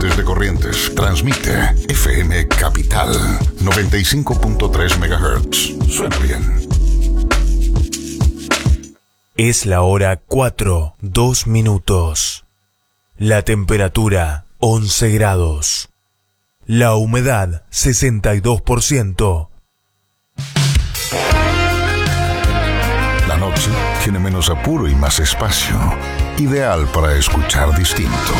Desde Corrientes, transmite FM Capital 95.3 MHz. Suena bien. Es la hora 4:02. La temperatura 11 grados. La humedad 62%. La noche tiene menos apuro y más espacio. Ideal para escuchar distinto.